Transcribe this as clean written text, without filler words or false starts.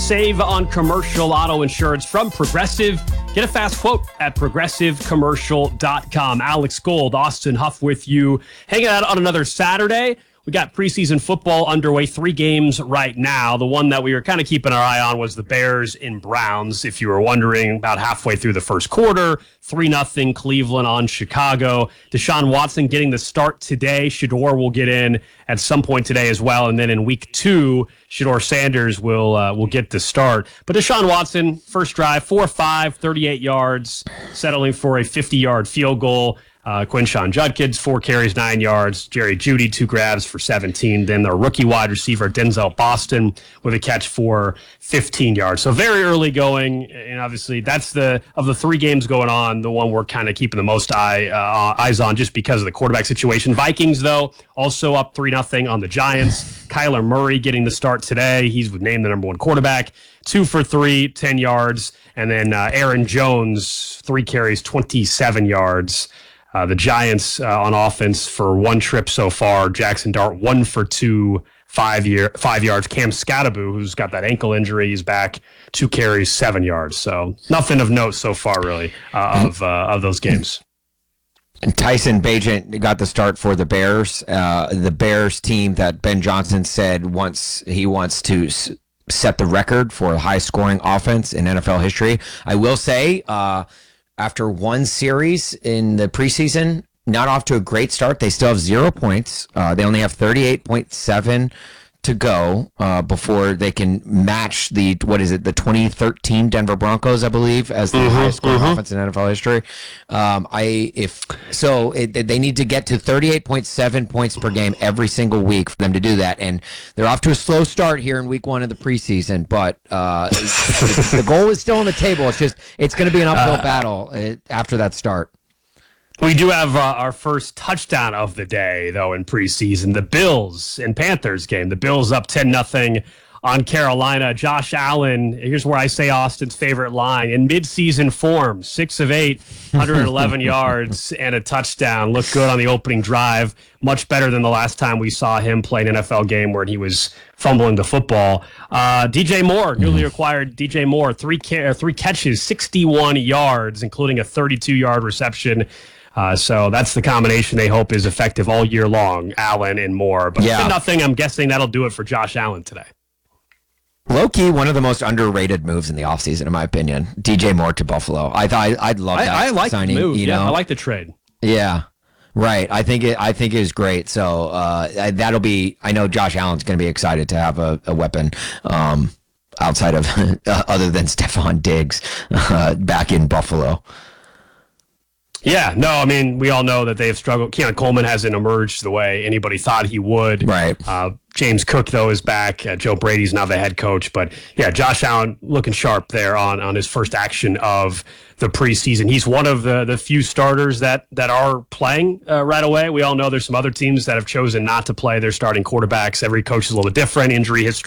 save on commercial auto insurance from Progressive. Get a fast quote at progressivecommercial.com. Alex Gold, Austin Huff with you, hanging out on another Saturday. We got preseason football underway, 3 games right now. The one that we were kind of keeping our eye on was the Bears and Browns. If you were wondering, about halfway through the first quarter, 3-0 Cleveland on Chicago. Deshaun Watson getting the start today. Shedeur will get in at some point today as well. And then in week 2, Shedeur Sanders will get the start. But Deshaun Watson, first drive, 4-5, 38 yards, settling for a 50-yard field goal. Quinshon Judkins, 4 carries, 9 yards. Jerry Jeudy, 2 grabs for 17. Then their rookie wide receiver, Denzel Boston, with a catch for 15 yards. So very early going, and obviously that's of the 3 games going on, the one we're kind of keeping the most eyes on just because of the quarterback situation. Vikings, though, also up 3-0 on the Giants. Kyler Murray getting the start today. He's named the number 1 quarterback. 2 for 3, 10 yards. And then Aaron Jones, 3 carries, 27 yards. The Giants on offense for 1 trip so far. Jackson Dart 1 for 2, 5 yards. Cam Skattebo, who's got that ankle injury, he's back, 2 carries, 7 yards. So nothing of note so far, really, of those games. And Tyson Bagent got the start for the Bears. The Bears team that Ben Johnson said he wants to set the record for a high-scoring offense in NFL history. I will say, after 1 series in the preseason, not off to a great start. They still have 0 points. They only have 38.7 to go before they can match the 2013 Denver Broncos, I believe, as the highest scoring offense in NFL history. They need to get to 38.7 points per game every single week for them to do that. And they're off to a slow start here in week 1 of the preseason, but the goal is still on the table. It's going to be an uphill battle after that start. We do have our first touchdown of the day, though, in preseason. The Bills and Panthers game. The Bills up 10-0 on Carolina. Josh Allen, here's where I say Austin's favorite line. In midseason form, 6 of 8, 111 yards and a touchdown. Looked good on the opening drive. Much better than the last time we saw him play an NFL game where he was fumbling the football. DJ Moore, newly acquired DJ Moore, 3 catches, 61 yards, including a 32-yard reception. So that's the combination they hope is effective all year long, Allen and Moore. But nothing, I'm guessing that'll do it for Josh Allen today. Low-key, one of the most underrated moves in the offseason, in my opinion. DJ Moore to Buffalo. I'd love that I like signing. The move. I like the trade. Yeah, right. I think it is great. So that'll be. I know Josh Allen's going to be excited to have a weapon outside of other than Stephon Diggs back in Buffalo. Yeah, no, I mean, we all know that they have struggled. Keon Coleman hasn't emerged the way anybody thought he would. Right. James Cook, though, is back. Joe Brady's now the head coach. But, yeah, Josh Allen looking sharp there on his first action of the preseason. He's one of the few starters that are playing right away. We all know there's some other teams that have chosen not to play their starting quarterbacks. Every coach is a little different. Injury history